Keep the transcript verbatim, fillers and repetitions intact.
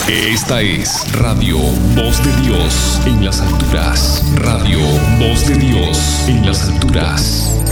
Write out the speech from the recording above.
Esta es Radio Voz de Dios en las alturas. Radio Voz de Dios en las alturas.